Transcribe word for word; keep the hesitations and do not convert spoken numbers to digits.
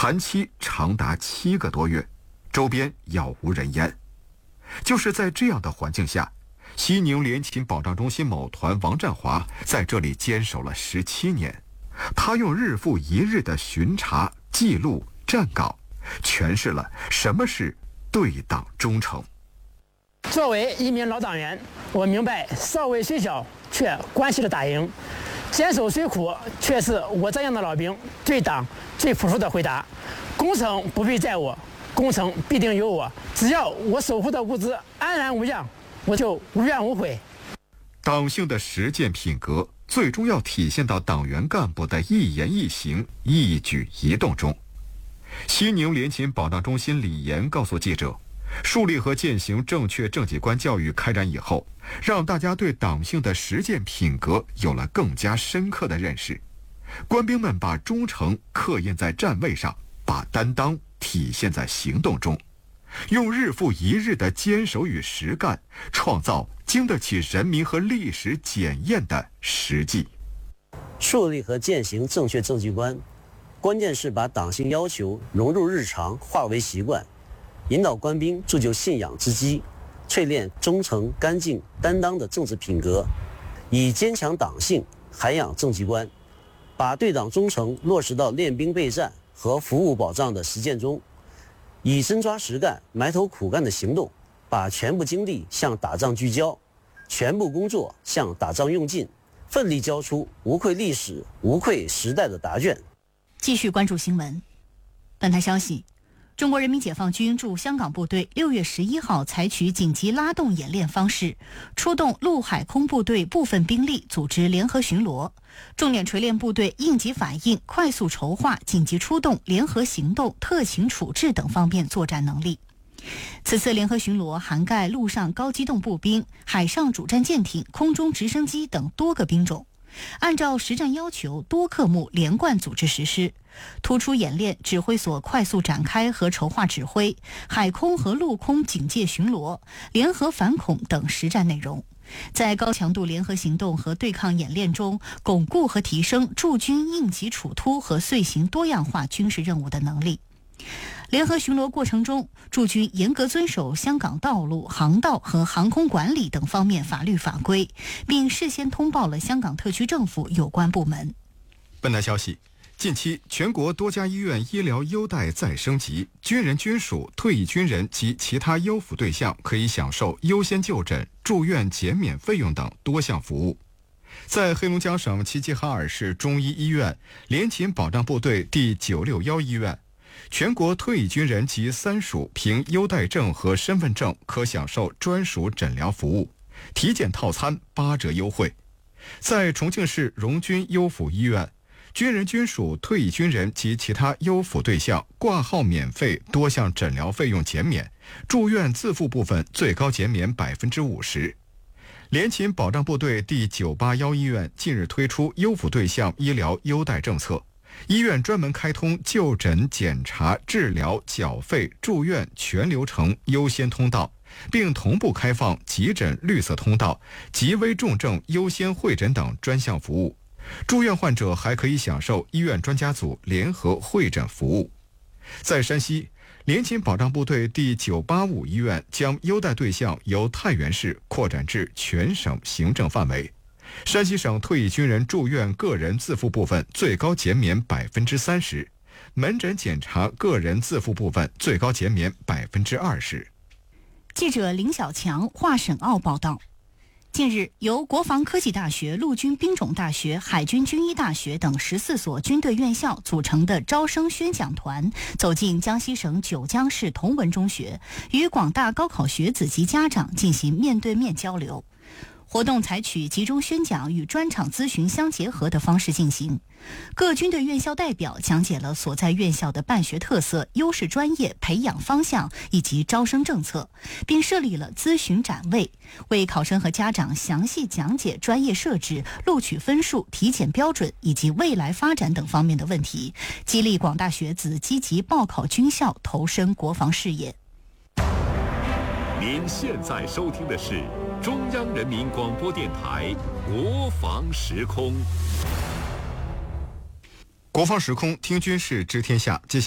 寒期长达七个多月，周边杳无人烟。就是在这样的环境下，西宁联勤保障中心某团王占华在这里坚守了十七年。他用日复一日的巡查、记录、站岗，诠释了什么是对党忠诚。 作为一名老党员，我明白稍微虽小却关系的打赢。坚守虽苦，却是我这样的老兵对党最朴素的回答。工程不必在我，工程必定有我。只要我守护的物资安然无恙，我就无怨无悔。 党性的实践品格最终要体现到党员干部的一言一行、一举一动中。西宁联勤保障中心李岩告诉记者，树立和践行正确政绩观教育开展以后，让大家对党性的实践品格有了更加深刻的认识。官兵们把忠诚刻印在站位上，把担当体现在行动中，用日复一日的坚守与实干，创造经得起人民和历史检验的实际。 树立和践行正确政绩观，关键是把党性要求融入日常，化为习惯，引导官兵铸就信仰之基，淬炼忠诚、干净、担当的政治品格，以坚强党性涵养政绩观，把对党忠诚落实到练兵备战和服务保障的实践中，以真抓实干、埋头苦干的行动，把全部精力向打仗聚焦，全部工作向打仗用尽，奋力交出无愧历史、无愧时代的答卷。 继续关注新闻。本台消息，中国人民解放军驻香港部队六月十一号采取紧急拉动演练方式，出动陆海空部队部分兵力组织联合巡逻，重点锤炼部队应急反应、快速筹划、紧急出动、联合行动、特情处置等方面作战能力。此次联合巡逻涵盖陆上高机动步兵、海上主战舰艇、空中直升机等多个兵种，按照实战要求多科目连贯组织实施，突出演练指挥所快速展开和筹划指挥、海空和陆空警戒巡逻、联合反恐等实战内容，在高强度联合行动和对抗演练中巩固和提升驻军应急处突和遂行多样化军事任务的能力。联合巡逻过程中，驻军严格遵守香港道路、航道和航空管理等方面法律法规，并事先通报了香港特区政府有关部门。 本台消息，近期全国多家医院医疗优待再升级，军人军属、退役军人及其他优抚对象可以享受优先就诊、住院减免费用等多项服务。在黑龙江省齐齐哈尔市中医医院、联勤保障部队第九六一医院，全国退役军人及三属凭优待证和身份证可享受专属诊疗服务，体检套餐八折优惠。在重庆市荣军优抚医院，军人军属、退役军人及其他优抚对象挂号免费，多项诊疗费用减免，住院自付部分最高减免百分之五十。联勤保障部队第九八一医院近日推出优抚对象医疗优待政策，医院专门开通就诊、检查、治疗、缴费、住院全流程优先通道，并同步开放急诊绿色通道、急危重症优先会诊等专项服务。住院患者还可以享受医院专家组联合会诊服务。在山西，联勤保障部队第九八五医院将优待对象由太原市扩展至全省行政范围。山西省退役军人住院个人自付部分最高减免百分之三十，门诊检查个人自付部分最高减免百分之二十。 记者林小强、华沈奥报道。近日，由国防科技大学、陆军兵种大学、海军军医大学等十四所军队院校组成的招生宣讲团走进江西省九江市同文中学，与广大高考学子及家长进行面对面交流。活动采取集中宣讲与专场咨询相结合的方式进行，各军队院校代表讲解了所在院校的办学特色、优势专业、培养方向以及招生政策，并设立了咨询展位，为考生和家长详细讲解专业设置、录取分数、体检标准以及未来发展等方面的问题，激励广大学子积极报考军校，投身国防事业。 您现在收听的是中央人民广播电台国防时空。 国防时空，听军事知天下。接下